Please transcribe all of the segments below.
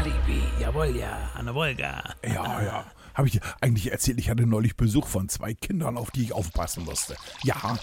Alibi, jawohl, ja, an der Wolga. Ja. Habe ich dir eigentlich erzählt, ich hatte neulich Besuch von 2 Kindern, auf die ich aufpassen musste. Ja,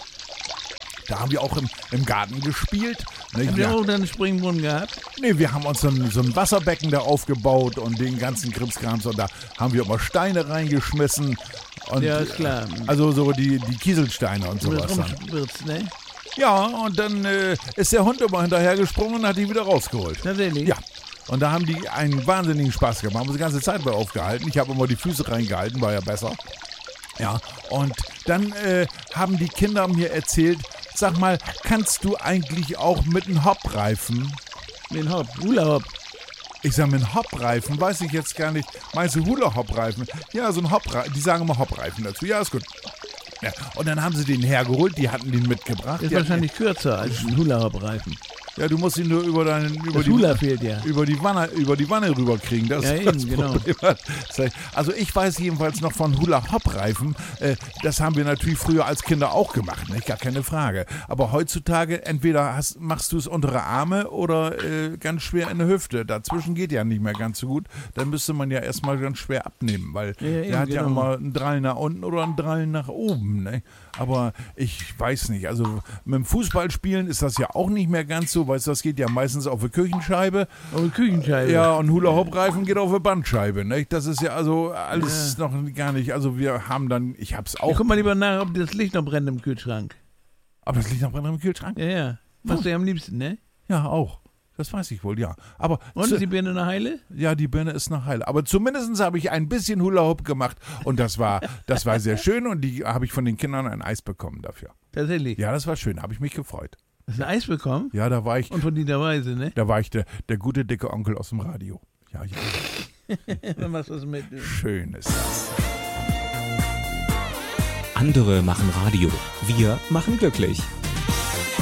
da haben wir auch im Garten gespielt. Ne, Habt ihr auch dann einen Springbrunnen gehabt? Nee, wir haben uns so ein Wasserbecken da aufgebaut und den ganzen Krimskrams und da haben wir immer Steine reingeschmissen. Und, Ja, ist klar. Also so die Kieselsteine und sowas dann. Rumspritzt, ne? Ja, und dann ist der Hund immer hinterhergesprungen und hat die wieder rausgeholt. Tatsächlich? Ja. Und da haben die einen wahnsinnigen Spaß gemacht. Haben uns die ganze Zeit bei aufgehalten. Ich habe immer die Füße reingehalten, war ja besser. Ja, und dann haben die Kinder mir erzählt, sag mal, kannst du eigentlich auch mit einem Hoppreifen? Mit dem Hopp, Hula-Hopp. Ich sag, mit einem Hoppreifen, weiß ich jetzt gar nicht. Meinst du Hula-Hopp-Reifen? Ja, so ein Hoppreifen, die sagen immer Hoppreifen dazu. Ja, ist gut. Ja, und dann haben sie den hergeholt, die hatten den mitgebracht. Ist wahrscheinlich kürzer als ein Hula-Hopp-Reifen. Ja, du musst ihn nur über die Hula fehlt ja. über die Wanne rüberkriegen. Das Ja, ist eben, das genau. Problem. Also ich weiß jedenfalls noch von Hula-Hop-Reifen. Das haben wir natürlich früher als Kinder auch gemacht, nicht? Gar keine Frage. Aber heutzutage entweder machst du es untere Arme oder ganz schwer in der Hüfte. Dazwischen geht ja nicht mehr ganz so gut. Dann müsste man ja erstmal ganz schwer abnehmen, weil der hat ja immer einen Drall nach unten oder einen Drall nach oben. Ne? Aber ich weiß nicht, also mit dem Fußballspielen ist das ja auch nicht mehr ganz so, weißt du, das geht ja meistens auf eine Küchenscheibe. Auf eine Küchenscheibe? Ja, und Hula-Hopp-Reifen geht auf eine Bandscheibe, ne? Das ist ja also alles noch gar nicht, also wir haben dann, ich hab's auch. Ja, guck mal lieber nach, ob das Licht noch brennt im Kühlschrank. Aber das liegt noch im Kühlschrank? Ja. Machst du ja am liebsten, ne? Ja, auch. Das weiß ich wohl, ja. Aber und ist die Birne noch heile? Ja, die Birne ist noch heile. Aber zumindest habe ich ein bisschen Hula-Hoop gemacht und das war sehr schön und die habe ich von den Kindern ein Eis bekommen dafür. Tatsächlich? Ja, das war schön, habe ich mich gefreut. Hast du ein Eis bekommen? Ja, da war ich. Und von Dieter Weise, ne? Da war ich der gute, dicke Onkel aus dem Radio. Ja. Dann machst du es mit. Schön ist das. Andere machen Radio. Wir machen glücklich.